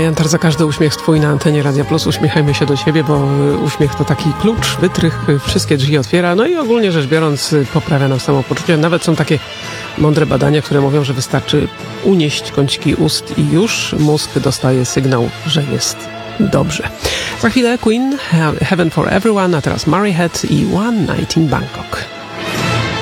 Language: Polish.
Enter za każdy uśmiech twój na antenie Radia Plus. Uśmiechajmy się do siebie, bo uśmiech to taki klucz, wytrych, wszystkie drzwi otwiera, no i ogólnie rzecz biorąc poprawia nam samopoczucie. Nawet są takie mądre badania, które mówią, że wystarczy unieść kąciki ust i już mózg dostaje sygnał, że jest dobrze. Za chwilę Queen, Heaven for Everyone, a teraz Murray Head i One Night in Bangkok.